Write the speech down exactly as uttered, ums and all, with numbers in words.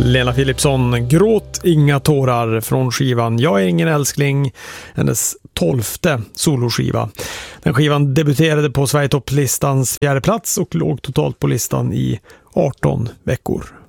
Lena Philipsson, Gråt inga tårar från skivan Jag är ingen älskling, hennes tolfte soloskiva. Den skivan debuterade på Sverigetopp-listans fjärde plats och låg totalt på listan i arton veckor.